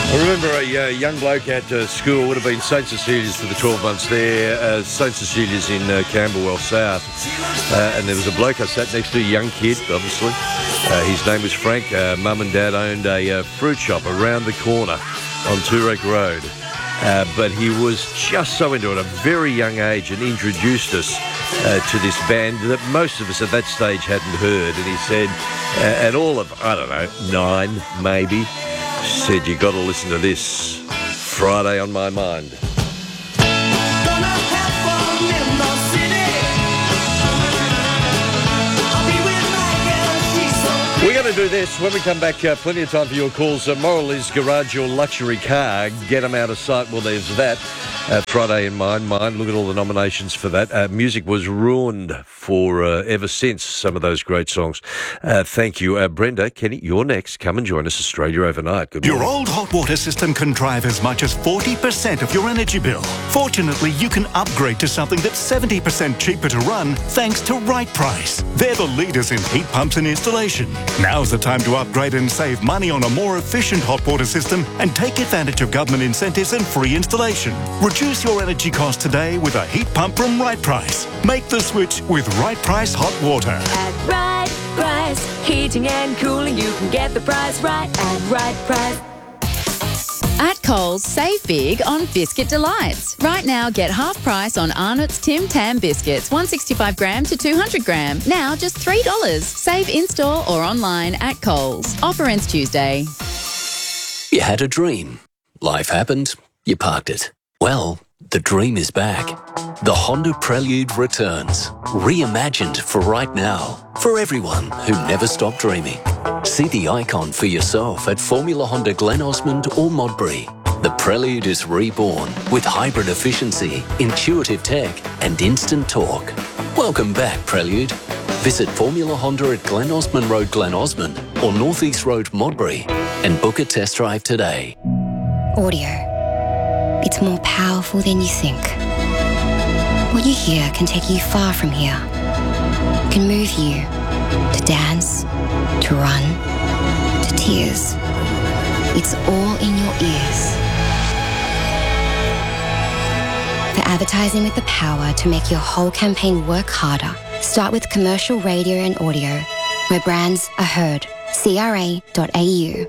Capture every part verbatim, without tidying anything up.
I remember a uh, young bloke at uh, school, would have been St Cecilia's for the twelve months there, uh, St Cecilia's in uh, Camberwell South, uh, and there was a bloke I sat next to, a young kid, obviously. Uh, his name was Frank. Uh, Mum and Dad owned a uh, fruit shop around the corner on Turek Road, uh, but he was just so into it at a very young age and introduced us uh, to this band that most of us at that stage hadn't heard, and he said, uh, at all of, I don't know, nine maybe, said, you got to listen to this. Friday on My Mind. We're going to do this when we come back. Uh, plenty of time for your calls. Uh, moral is garage your luxury car. Get them out of sight. Well, there's that. Uh, Friday in Mind. Mind. Look at all the nominations for that. Uh, music was ruined for uh, ever since some of those great songs. Uh, thank you. Uh, Brenda, Kenny, you're next. Come and join us, Australia Overnight. Good morning. Your old hot water system can drive as much as forty percent of your energy bill. Fortunately, you can upgrade to something that's seventy percent cheaper to run thanks to Right Price. They're the leaders in heat pumps and installation. Now's the time to upgrade and save money on a more efficient hot water system and take advantage of government incentives and free installation. Reduce your energy costs today with a heat pump from Right Price. Make the switch with Right Price Hot Water. At Right Price, heating and cooling, you can get the price right at Right Price. At Coles, save big on Biscuit Delights. Right now, get half price on Arnott's Tim Tam biscuits, one sixty-five gram to two hundred gram. Now just three dollars. Save in-store or online at Coles. Offer ends Tuesday. You had a dream. Life happened. You parked it. Well, the dream is back. The Honda Prelude returns. Reimagined for right now. For everyone who never stopped dreaming. See the icon for yourself at Formula Honda Glen Osmond or Modbury. The Prelude is reborn with hybrid efficiency, intuitive tech and instant torque. Welcome back, Prelude. Visit Formula Honda at Glen Osmond Road, Glen Osmond or North East Road, Modbury and book a test drive today. Audio. It's more powerful than you think. What you hear can take you far from here. It can move you to dance, to run, to tears. It's all in your ears. For advertising with the power to make your whole campaign work harder, start with commercial radio and audio, where brands are heard. C R A dot A U.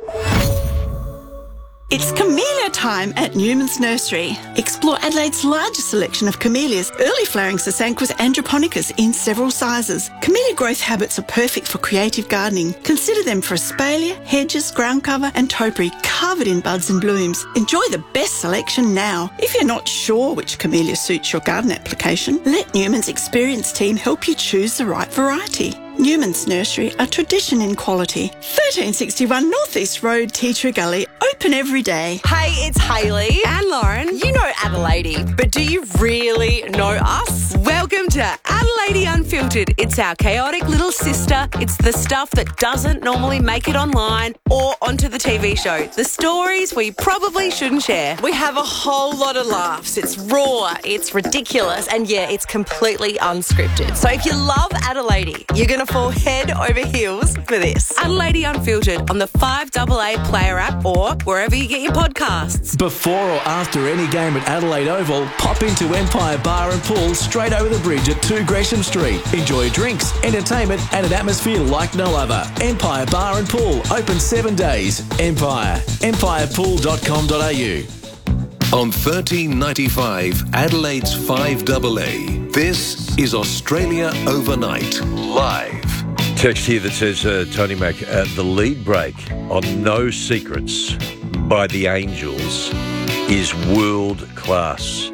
It's camellia time at Newman's Nursery. Explore Adelaide's largest selection of camellias, early flowering Sasanquas androponicus in several sizes. Camellia growth habits are perfect for creative gardening. Consider them for espalier, hedges, ground cover and topiary covered in buds and blooms. Enjoy the best selection now. If you're not sure which camellia suits your garden application, let Newman's experienced team help you choose the right variety. Newman's Nursery, a tradition in quality. thirteen sixty-one North East Road, Tea Tree Gully, open every day. Hey, it's Hayley and Lauren. You know Adelaide, but do you really know us? Welcome to Adelaide Unfiltered. It's our chaotic little sister. It's the stuff that doesn't normally make it online or onto the T V show. The stories we probably shouldn't share. We have a whole lot of laughs. It's raw, it's ridiculous, and yeah, it's completely unscripted. So if you love Adelaide, you're going to fall head over heels for this. Adelaide Unfiltered on the five A A Player app or wherever you get your podcasts. Before or after any game at Adelaide Oval, pop into Empire Bar and Pool straight over the bridge at two Gresham Street. Enjoy drinks, entertainment and an atmosphere like no other. Empire Bar and Pool, open seven days. Empire. empire pool dot com dot a u. On thirteen ninety-five, Adelaide's five A A, this is Australia Overnight, live. Text here that says, uh, Tony Mac, uh, the lead break on No Secrets by the Angels is world class.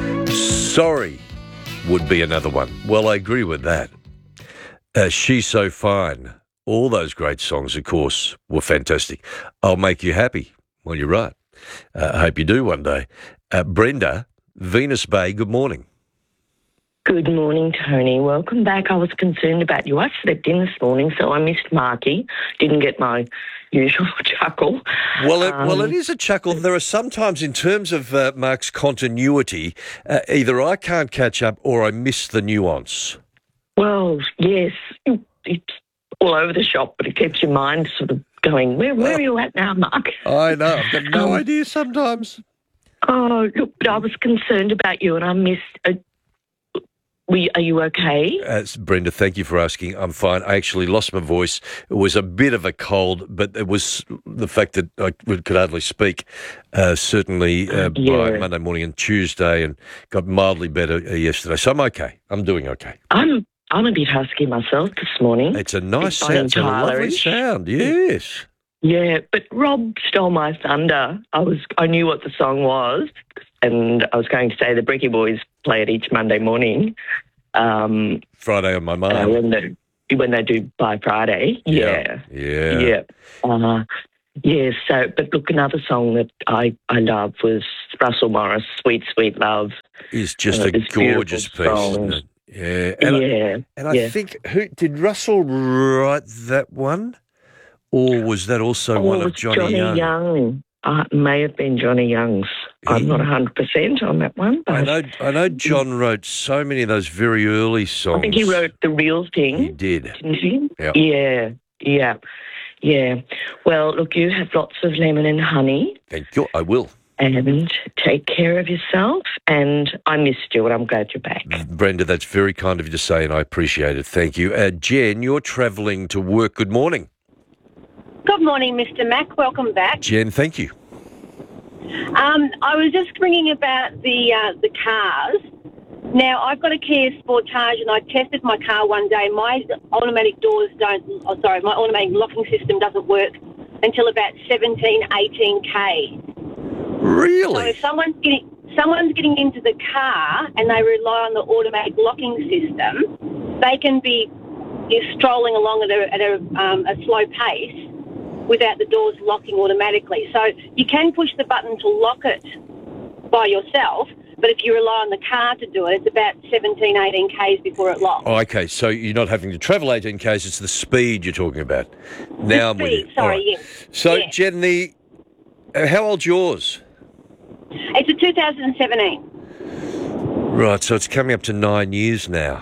Sorry would be another one. Well, I agree with that. Uh, She's So Fine. All those great songs, of course, were fantastic. I'll Make You Happy. Well, you're right. Uh, I hope you do one day. Uh, Brenda, Venus Bay, good morning. Good morning, Tony. Welcome back. I was concerned about you. I slept in this morning, so I missed Marky. Didn't get my usual chuckle. Well, it, um, well, it is a chuckle. There are sometimes, in terms of uh, Mark's continuity, uh, either I can't catch up or I miss the nuance. Well, yes, it's all over the shop, but it keeps your mind sort of going, where, where are you at now, Mark? I know. I've got no Um, idea sometimes. Oh, look, but I was concerned about you and I missed... Uh, were you, are you okay? Uh, Brenda, thank you for asking. I'm fine. I actually lost my voice. It was a bit of a cold, but it was the fact that I could hardly speak, uh, certainly uh, Yeah. by Monday morning and Tuesday, and got mildly better uh, yesterday. So I'm okay. I'm doing okay. I'm I'm a bit husky myself this morning. It's a nice Bit sound. It's a lovely Tyler-ish. sound, yes. Yeah, but Rob stole my thunder. I was I knew what the song was, and I was going to say the Bricky Boys play it each Monday morning. Um, Friday on my mind. uh, when they when they do by Friday. Yeah, Yeah. yeah. Uh, yeah. So, but look, another song that I I love was Russell Morris, "Sweet Sweet Love." It's just Uh, a this gorgeous piece, beautiful isn't song. it? Yeah. And Yeah, I, and I yeah. think, who did Russell write that one? Or was that also Oh, one it of was Johnny, Johnny Young? Young. Uh, it may have been Johnny Young's. I'm not one hundred percent on that one. But I know I know John wrote so many of those very early songs. I think he wrote The Real Thing. He did. Didn't he? Yep. Yeah, yeah, yeah. Well, look, you have lots of lemon and honey, Thank you. I will. and take care of yourself. And I missed you, and I'm glad you're back. Brenda, that's very kind of you to say, and I appreciate it. Thank you. Uh, Jen, you're travelling to work. Good morning. Good morning, Mister Mack. Welcome back. Jen, thank you. Um, I was just ringing about the uh, the cars. Now, I've got a Kia Sportage, and I tested my car one day. My automatic doors don't, oh, sorry, my automatic locking system doesn't work until about seventeen, eighteen K. Really? So if someone's getting, someone's getting into the car and they rely on the automatic locking system, they can be is strolling along at a, at a, um, a slow pace without the doors locking automatically. So you can push the button to lock it by yourself, but if you rely on the car to do it, it's about seventeen, eighteen Ks before it locks. Oh, okay, so you're not having to travel eighteen Ks, it's the speed you're talking about. Now I'm with speed, you. sorry, All right. yes. So, Yeah. Jen, the, uh, how old's yours? It's a two thousand seventeen. Right, so it's coming up to nine years now.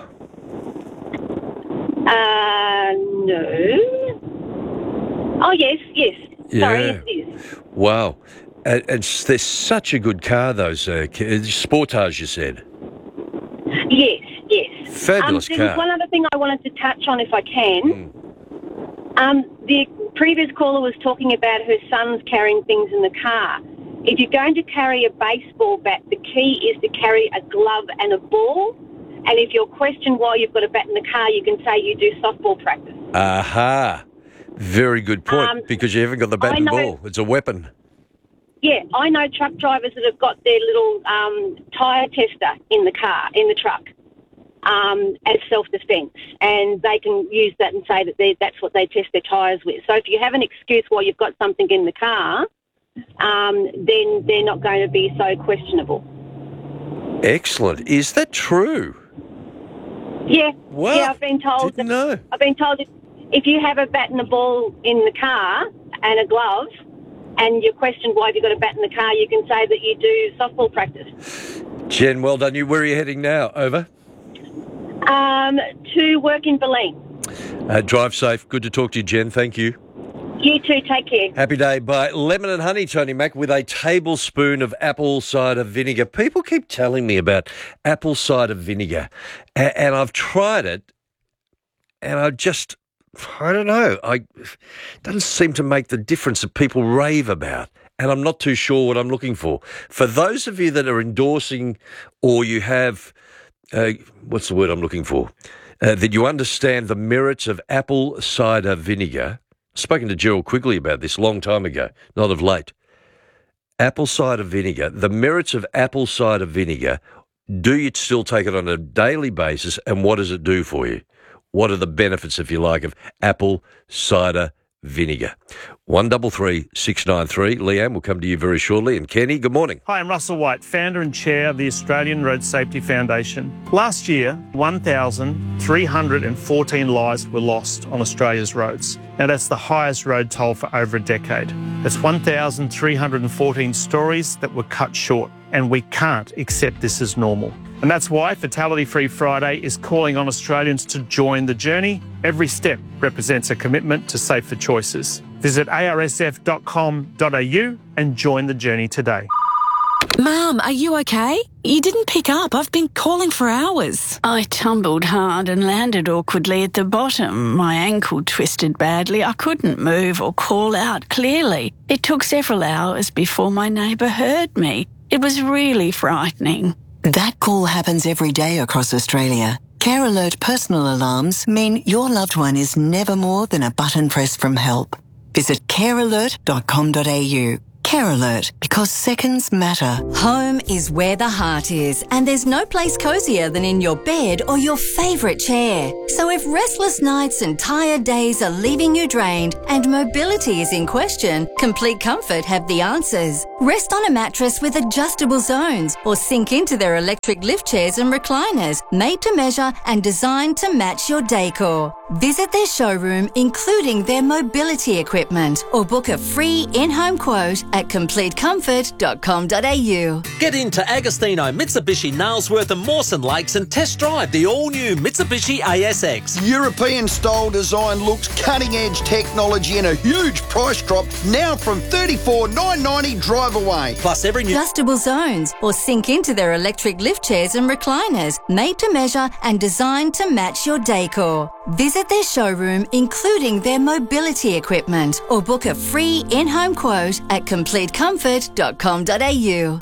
Uh, no. Oh, yes, yes. Sorry, Yeah. it is. Wow. And, and s- they're such a good car, those uh, ca- uh, Sportage, you said. Yes, yes. Fabulous um, there car. was one other thing I wanted to touch on, if I can. Um, the previous caller was talking about her son's carrying things in the car. If you're going to carry a baseball bat, the key is to carry a glove and a ball. And if you're questioned why you've got a bat in the car, you can say you do softball practice. Aha. Very good point, Um, because you haven't got the bat I and know- ball. It's a weapon. Yeah, I know truck drivers that have got their little um, tyre tester in the car, in the truck, um, as self-defence, and they can use that and say that they, that's what they test their tyres with. So if you have an excuse why you've got something in the car, um, then they're not going to be so questionable. Excellent. Is that true? Yeah, Wow, yeah. I've been told. didn't that, know. I've been told that if you have a bat and a ball in the car and a glove, and you're questioned why have you got a bat in the car, you can say that you do softball practice. Jen, well done. You. Where are you heading now? Over. Um, to work in Berlin. Uh, drive safe. Good to talk to you, Jen. Thank you. You too. Take care. Happy day. Bye. Lemon and honey, Tony Mac, with a tablespoon of apple cider vinegar. People keep telling me about apple cider vinegar, a- and I've tried it, and I just, I don't know. I it doesn't seem to make the difference that people rave about, and I'm not too sure what I'm looking for. For those of you that are endorsing, or you have, uh, what's the word I'm looking for, uh, that you understand the merits of apple cider vinegar. Spoken to Gerald Quigley about this a long time ago, not of late. Apple cider vinegar, the merits of apple cider vinegar, do you still take it on a daily basis, and what does it do for you? What are the benefits, if you like, of apple cider vinegar? one double three six nine three. Leanne, we'll come to you very shortly. And Kenny, good morning. Hi, I'm Russell White, founder and chair of the Australian Road Safety Foundation. Last year, one thousand three hundred fourteen lives were lost on Australia's roads. Now, that's the highest road toll for over a decade. That's one thousand three hundred fourteen stories that were cut short, and we can't accept this as normal. And that's why Fatality Free Friday is calling on Australians to join the journey. Every step represents a commitment to safer choices. Visit a r s f dot com dot a u and join the journey today. Mum, are you okay? You didn't pick up. I've been calling for hours. I tumbled hard and landed awkwardly at the bottom. My ankle twisted badly. I couldn't move or call out clearly. It took several hours before my neighbour heard me. It was really frightening. That call happens every day across Australia. Care Alert personal alarms mean your loved one is never more than a button press from help. Visit care alert dot com dot a u. Care Alert, because seconds matter. Home is where the heart is, and there's no place cozier than in your bed or your favourite chair. So if restless nights and tired days are leaving you drained and mobility is in question, Complete Comfort have the answers. Rest on a mattress with adjustable zones or sink into their electric lift chairs and recliners, made to measure and designed to match your decor. Visit their showroom, including their mobility equipment, or book a free in-home quote at complete comfort dot com dot a u. Get into Agostino, Mitsubishi, Nailsworth and Mawson Lakes and test drive the all-new Mitsubishi A S X. European-style design looks, cutting-edge technology and a huge price drop, now from thirty-four thousand nine hundred ninety dollars drive away. Plus every new... Adjustable zones or sink into their electric lift chairs and recliners, made to measure and designed to match your decor. Visit their showroom, including their mobility equipment, or book a free in-home quote at complete comfort dot com dot a u.